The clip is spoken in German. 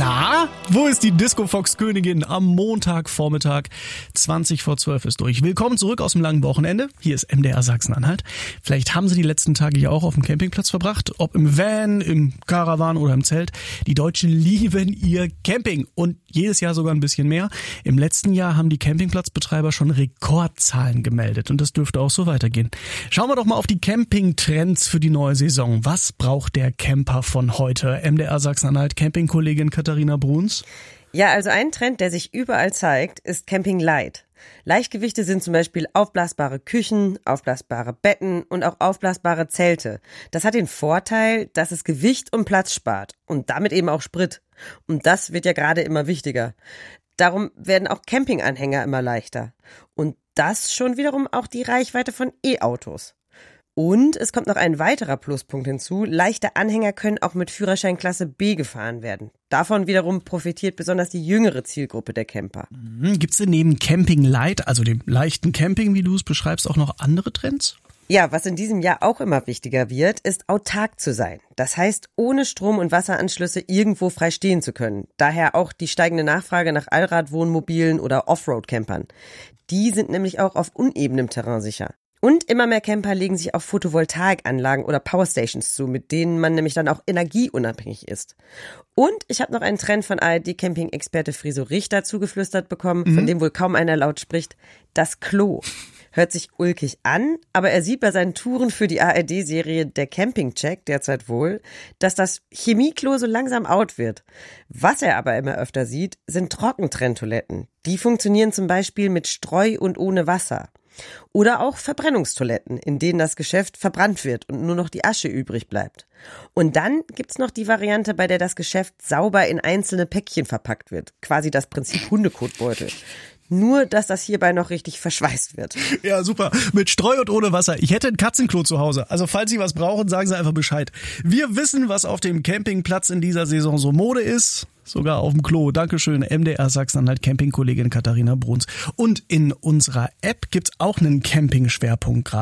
Na, wo ist die Disco-Fox-Königin? Am Montagvormittag, 11:20 ist durch. Willkommen zurück aus dem langen Wochenende. Hier ist MDR Sachsen-Anhalt. Vielleicht haben Sie die letzten Tage ja auch auf dem Campingplatz verbracht. Ob im Van, im Caravan oder im Zelt. Die Deutschen lieben ihr Camping und jedes Jahr sogar ein bisschen mehr. Im letzten Jahr haben die Campingplatzbetreiber schon Rekordzahlen gemeldet und das dürfte auch so weitergehen. Schauen wir doch mal auf die Campingtrends für die neue Saison. Was braucht der Camper von heute? MDR Sachsen-Anhalt Campingkollegin Katharina Bruns. Ja, also ein Trend, der sich überall zeigt, ist Camping Light. Leichtgewichte sind zum Beispiel aufblasbare Küchen, aufblasbare Betten und auch aufblasbare Zelte. Das hat den Vorteil, dass es Gewicht und Platz spart und damit eben auch Sprit. Und das wird ja gerade immer wichtiger. Darum werden auch Campinganhänger immer leichter. Und das schon wiederum auch die Reichweite von E-Autos. Und es kommt noch ein weiterer Pluspunkt hinzu. Leichte Anhänger können auch mit Führerscheinklasse B gefahren werden. Davon wiederum profitiert besonders die jüngere Zielgruppe der Camper. Gibt's denn neben Camping Light, also dem leichten Camping, wie du es beschreibst, auch noch andere Trends? Ja, was in diesem Jahr auch immer wichtiger wird, ist autark zu sein. Das heißt, ohne Strom- und Wasseranschlüsse irgendwo frei stehen zu können. Daher auch die steigende Nachfrage nach Allradwohnmobilen oder Offroad-Campern. Die sind nämlich auch auf unebenem Terrain sicher. Und immer mehr Camper legen sich auf Photovoltaikanlagen oder Powerstations zu, mit denen man nämlich dann auch energieunabhängig ist. Und ich habe noch einen Trend von ARD-Camping-Experte Friso Richter zugeflüstert bekommen, von dem wohl kaum einer laut spricht: das Klo. Hört sich ulkig an, aber er sieht bei seinen Touren für die ARD-Serie Der Campingcheck derzeit wohl, dass das Chemieklo so langsam out wird. Was er aber immer öfter sieht, sind Trockentrenntoiletten. Die funktionieren zum Beispiel mit Streu und ohne Wasser. Oder auch Verbrennungstoiletten, in denen das Geschäft verbrannt wird und nur noch die Asche übrig bleibt. Und dann gibt's noch die Variante, bei der das Geschäft sauber in einzelne Päckchen verpackt wird. Quasi das Prinzip Hundekotbeutel. Nur, dass das hierbei noch richtig verschweißt wird. Ja, super. Mit Streu und ohne Wasser. Ich hätte ein Katzenklo zu Hause. Also falls Sie was brauchen, sagen Sie einfach Bescheid. Wir wissen, was auf dem Campingplatz in dieser Saison so Mode ist. Sogar auf dem Klo. Dankeschön, MDR Sachsen-Anhalt Campingkollegin Katharina Bruns. Und in unserer App gibt's auch einen Camping-Schwerpunkt gerade.